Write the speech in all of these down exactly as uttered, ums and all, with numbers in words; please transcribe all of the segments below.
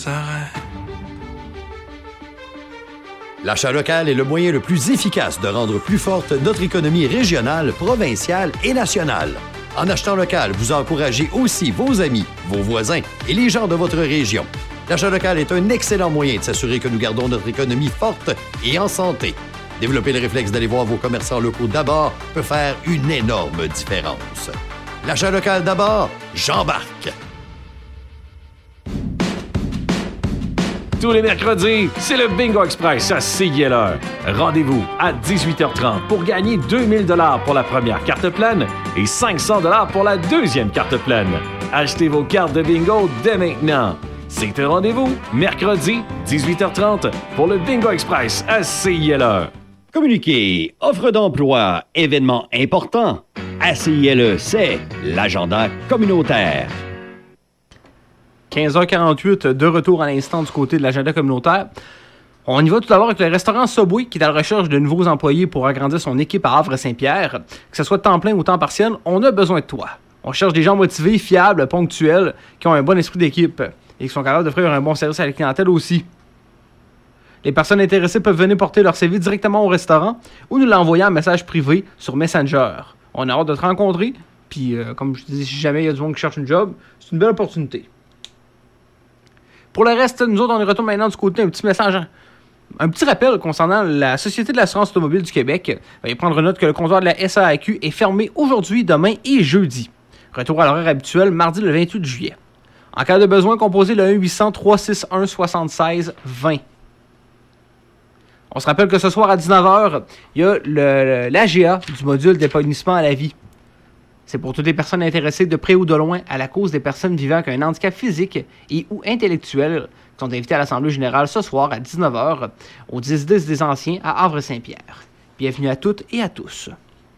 s'arrête. L'achat local est le moyen le plus efficace de rendre plus forte notre économie régionale, provinciale et nationale. En achetant local, vous encouragez aussi vos amis, vos voisins et les gens de votre région. L'achat local est un excellent moyen de s'assurer que nous gardons notre économie forte et en santé. Développer le réflexe d'aller voir vos commerçants locaux d'abord peut faire une énorme différence. L'achat local d'abord, j'embarque! Tous les mercredis, c'est le Bingo Express à C I L E. Rendez-vous à dix-huit heures trente pour gagner deux mille dollars pour la première carte pleine et cinq cents dollars pour la deuxième carte pleine. Achetez vos cartes de bingo dès maintenant. C'est un rendez-vous, mercredi, dix-huit heures trente, pour le Bingo Express à C I L E. Communiquer, offre d'emploi, événements importants. À C I L E, c'est l'agenda communautaire. quinze heures quarante-huit, de retour à l'instant du côté de l'agenda communautaire. On y va tout d'abord avec le restaurant Subway qui est à la recherche de nouveaux employés pour agrandir son équipe à Havre-Saint-Pierre. Que ce soit temps plein ou temps partiel, on a besoin de toi. On cherche des gens motivés, fiables, ponctuels, qui ont un bon esprit d'équipe et qui sont capables d'offrir un bon service à la clientèle aussi. Les personnes intéressées peuvent venir porter leur C V directement au restaurant ou nous l'envoyer en message privé sur Messenger. On a hâte de te rencontrer, puis euh, comme je te dis, si jamais il y a du monde qui cherche une job, c'est une belle opportunité. Pour le reste, nous autres, on est retourne maintenant du côté un petit message, un petit rappel concernant la Société de l'assurance automobile du Québec. Veuillez prendre note que le comptoir de la S A A Q est fermé aujourd'hui, demain et jeudi. Retour à l'horaire habituel, mardi le vingt-huit juillet. En cas de besoin, composez le un huit cents trois six un soixante-seize vingt. On se rappelle que ce soir à dix-neuf heures, il y a le, l'A G A du module d'épanouissement à la vie. C'est pour toutes les personnes intéressées de près ou de loin à la cause des personnes vivant avec un handicap physique et ou intellectuel qui sont invités à l'Assemblée générale ce soir à dix-neuf heures au dix dix des Anciens à Havre-Saint-Pierre. Bienvenue à toutes et à tous.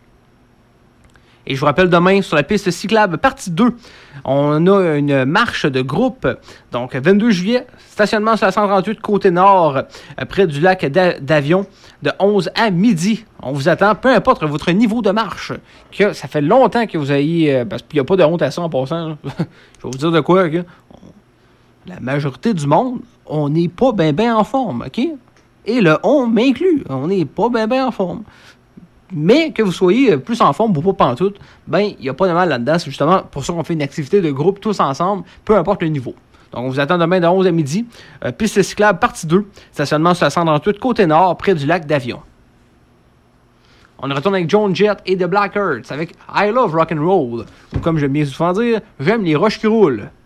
Et je vous rappelle, demain, sur la piste cyclable, partie deux, on a une marche de groupe. Donc, vingt-deux juillet, stationnement sur la cent trente-huit, côté nord, près du lac d'Avion, de onze à midi. On vous attend, peu importe votre niveau de marche. Que ça fait longtemps que vous ayez... Parce qu'il n'y a pas de honte à ça en passant. Je vais vous dire de quoi. Que la majorité du monde, on n'est pas bien ben en forme, OK? Et le « on » m'inclut. On n'est pas bien ben en forme. Mais que vous soyez plus en forme ou pas pantoute, ben, il n'y a pas de mal là-dedans. C'est justement pour ça qu'on fait une activité de groupe tous ensemble, peu importe le niveau. Donc, on vous attend demain de onze à midi. Euh, piste cyclable, partie deux. Stationnement sur la cent trente-huit, côté nord, près du lac d'Avion. On retourne avec Joan Jett et The Blackhearts avec I Love Rock'n'Roll. Ou comme j'aime bien souvent dire, j'aime les roches qui roulent.